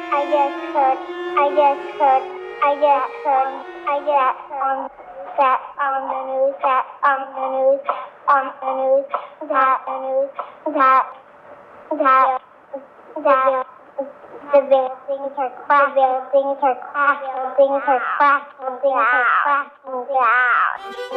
I just heard, I just heard, I just heard, I just that on the news, that on the news, on the news, that the news, that the buildings are crashing, things are crashing, things are crashing, things are crashing down.